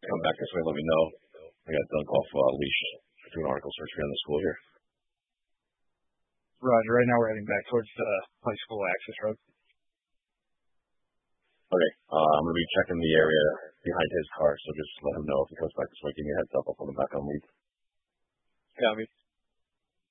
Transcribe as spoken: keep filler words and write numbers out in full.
come back this way, let me know. I got Dunk off uh, leash to do an article search for you on the school here. Roger. Right now we're heading back towards the high school access road. Okay. Uh, I'm going to be checking the area behind his car, so just let him know if he comes back this way. Give me a heads up. I'll put him back on lead. Copy.